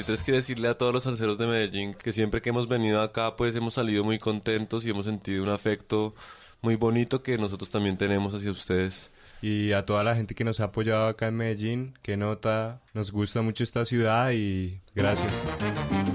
simplemente es que decirle a todos los salseros de Medellín que siempre que hemos venido acá pues hemos salido muy contentos y hemos sentido un afecto muy bonito que nosotros también tenemos hacia ustedes. Y a toda la gente que nos ha apoyado acá en Medellín, que nota, nos gusta mucho esta ciudad y gracias.